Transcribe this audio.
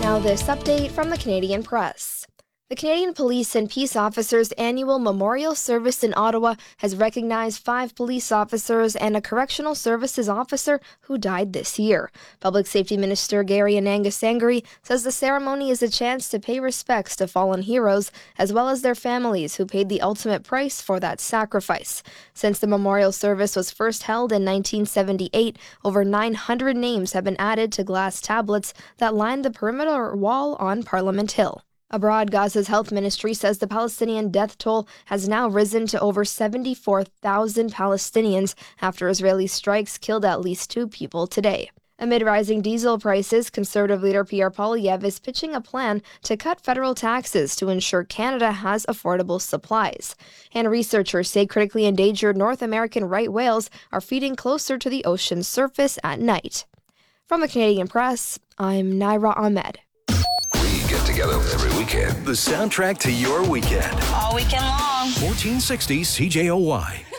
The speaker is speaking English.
Now this update from the Canadian Press. The Canadian Police and Peace Officers Annual Memorial Service in Ottawa has recognized 5 police officers and a correctional services officer who died this year. Public Safety Minister Gary Anangasangri says the ceremony is a chance to pay respects to fallen heroes as well as their families who paid the ultimate price for that sacrifice. Since the memorial service was first held in 1978, over 900 names have been added to glass tablets that line the perimeter wall on Parliament Hill. Abroad, Gaza's health ministry says the Palestinian death toll has now risen to over 74,000 Palestinians after Israeli strikes killed at least 2 people today. Amid rising diesel prices, Conservative leader Pierre Poilievre is pitching a plan to cut federal taxes to ensure Canada has affordable supplies. And researchers say critically endangered North American right whales are feeding closer to the ocean's surface at night. From the Canadian Press, I'm Naira Ahmed. Get together every weekend. The soundtrack to your weekend. All weekend long. 1460 CJOY.